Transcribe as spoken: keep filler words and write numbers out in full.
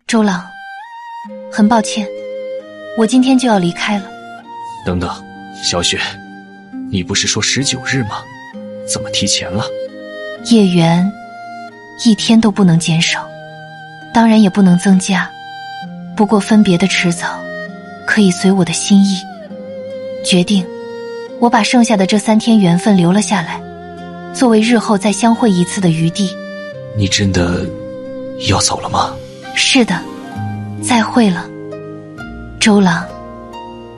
周郎，很抱歉，我今天就要离开了。 等等，小雪，你不是说十九日吗？怎么提前了？ 业缘一天都不能减少，当然也不能增加，不过分别的迟早可以随我的心意。决定我把剩下的这三天缘分留了下来，作为日后再相会一次的余地。 你真的要走了吗？ 是的，再会了，周郎。